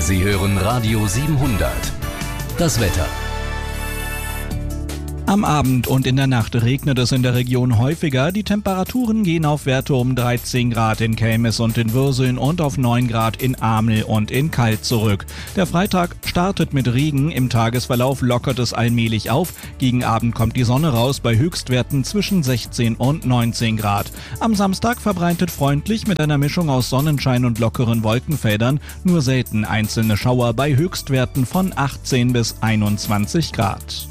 Sie hören Radio 700. Das Wetter. Am Abend und in der Nacht regnet es in der Region häufiger. Die Temperaturen gehen auf Werte um 13 Grad in Kelmis und in Würseln und auf 9 Grad in Amel und in Kalt zurück. Der Freitag startet mit Regen. Im Tagesverlauf lockert es allmählich auf. Gegen Abend kommt die Sonne raus bei Höchstwerten zwischen 16 und 19 Grad. Am Samstag verbreitet freundlich mit einer Mischung aus Sonnenschein und lockeren Wolkenfeldern. Nur selten einzelne Schauer bei Höchstwerten von 18 bis 21 Grad.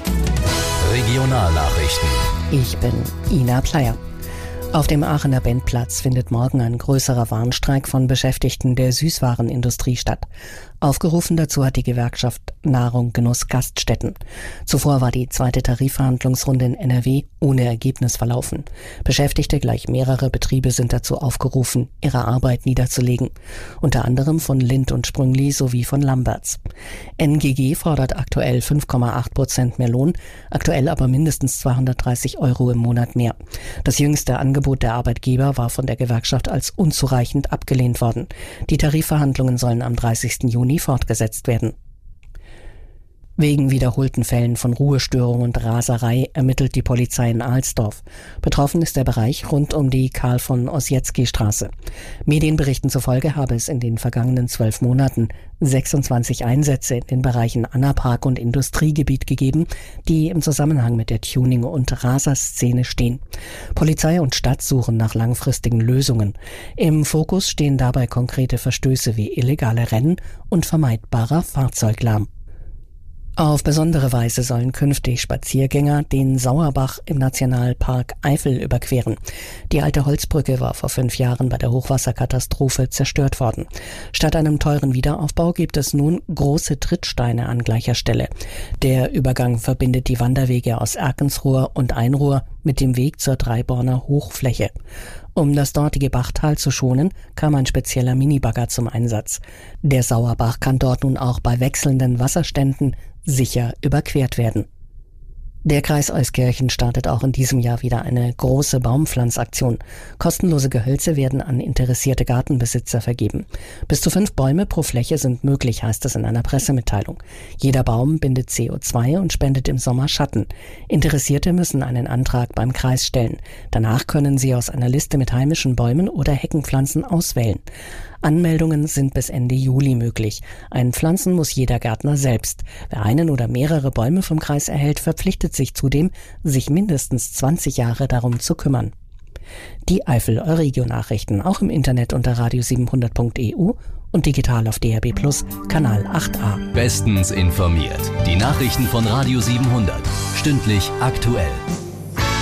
Regionalnachrichten. Ich bin Ina Pleier. Auf dem Aachener Bendplatz findet morgen ein größerer Warnstreik von Beschäftigten der Süßwarenindustrie statt. Aufgerufen dazu hat die Gewerkschaft Nahrung Genuss Gaststätten. Zuvor war die zweite Tarifverhandlungsrunde in NRW ohne Ergebnis verlaufen. Beschäftigte gleich mehrere Betriebe sind dazu aufgerufen, ihre Arbeit niederzulegen. Unter anderem von Lindt und Sprüngli sowie von Lamberts. NGG fordert aktuell 5,8% mehr Lohn, aktuell aber mindestens 230 € im Monat mehr. Das jüngste Angebot der Arbeitgeber war von der Gewerkschaft als unzureichend abgelehnt worden. Die Tarifverhandlungen sollen am 30. Juni fortgesetzt werden. Wegen wiederholten Fällen von Ruhestörung und Raserei ermittelt die Polizei in Alsdorf. Betroffen ist der Bereich rund um die Karl-von-Ossietzky-Straße. Medienberichten zufolge habe es in den vergangenen 12 Monaten 26 Einsätze in den Bereichen Annapark und Industriegebiet gegeben, die im Zusammenhang mit der Tuning- und Raserszene stehen. Polizei und Stadt suchen nach langfristigen Lösungen. Im Fokus stehen dabei konkrete Verstöße wie illegale Rennen und vermeidbarer Fahrzeuglärm. Auf besondere Weise sollen künftig Spaziergänger den Sauerbach im Nationalpark Eifel überqueren. Die alte Holzbrücke war vor 5 Jahren bei der Hochwasserkatastrophe zerstört worden. Statt einem teuren Wiederaufbau gibt es nun große Trittsteine an gleicher Stelle. Der Übergang verbindet die Wanderwege aus Erkensruhr und Einruhr mit dem Weg zur Dreiborner Hochfläche. Um das dortige Bachtal zu schonen, kam ein spezieller Minibagger zum Einsatz. Der Sauerbach kann dort nun auch bei wechselnden Wasserständen sicher überquert werden. Der Kreis Euskirchen startet auch in diesem Jahr wieder eine große Baumpflanzaktion. Kostenlose Gehölze werden an interessierte Gartenbesitzer vergeben. Bis zu 5 Bäume pro Fläche sind möglich, heißt es in einer Pressemitteilung. Jeder Baum bindet CO2 und spendet im Sommer Schatten. Interessierte müssen einen Antrag beim Kreis stellen. Danach können sie aus einer Liste mit heimischen Bäumen oder Heckenpflanzen auswählen. Anmeldungen sind bis Ende Juli möglich. Einpflanzen muss jeder Gärtner selbst. Wer einen oder mehrere Bäume vom Kreis erhält, verpflichtet sich zudem, sich mindestens 20 Jahre darum zu kümmern. Die Eifel-Euregio-Nachrichten auch im Internet unter radio700.eu und digital auf DRB+ Kanal 8a. Bestens informiert. Die Nachrichten von Radio 700. Stündlich aktuell.